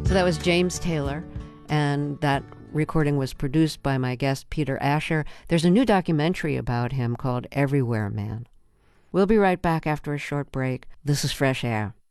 So that was James Taylor, and that recording was produced by my guest Peter Asher. There's a new documentary about him called Everywhere Man. We'll be right back after a short break. This is Fresh Air.